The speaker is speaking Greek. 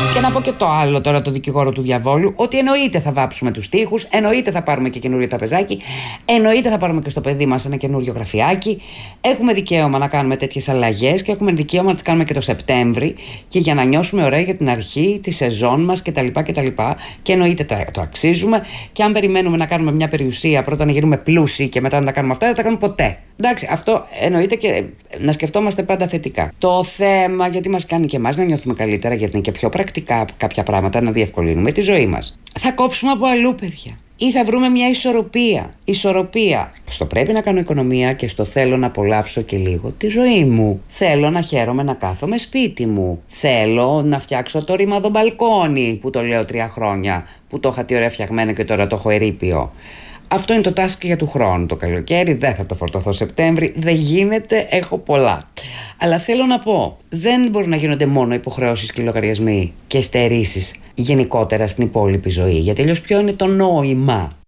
Και να πω και το άλλο τώρα, το δικηγόρο του διαβόλου, ότι εννοείται θα βάψουμε τους τοίχους, εννοείται θα πάρουμε και καινούριο τραπεζάκι, εννοείται θα πάρουμε και στο παιδί μας ένα καινούριο γραφιάκι. Έχουμε δικαίωμα να κάνουμε τέτοιες αλλαγές και έχουμε δικαίωμα να τις κάνουμε και το Σεπτέμβρη και για να νιώσουμε ωραία για την αρχή τη σεζόν μας κτλ. Και εννοείται το αξίζουμε. Και αν περιμένουμε να κάνουμε μια περιουσία πρώτα να γίνουμε πλούσιοι και μετά να τα κάνουμε αυτά, δεν τα κάνουμε ποτέ. Εντάξει, αυτό εννοείται και να σκεφτόμαστε πάντα θετικά. Το θέμα, γιατί μας κάνει και εμάς να νιώθουμε καλύτερα, γιατί είναι και πιο πρακτικά κάποια πράγματα, να διευκολύνουμε τη ζωή μας. Θα κόψουμε από αλλού, παιδιά. Ή θα βρούμε μια ισορροπία. Στο πρέπει να κάνω οικονομία και στο θέλω να απολαύσω και λίγο τη ζωή μου. Θέλω να χαίρομαι να κάθομαι σπίτι μου. Θέλω να φτιάξω το ρήμαδο μπαλκόνι που το λέω 3 χρόνια, που το είχα τι ωραία φτιαγμένο και τώρα το έχω ερείπιο. Αυτό είναι το task για του χρόνου. Το καλοκαίρι δεν θα το φορτωθώ Σεπτέμβρη. Δεν γίνεται, έχω πολλά. Αλλά θέλω να πω, δεν μπορεί να γίνονται μόνο υποχρεώσεις και λογαριασμοί και στερήσεις γενικότερα στην υπόλοιπη ζωή. Γιατί αλλιώς ποιο είναι το νόημα?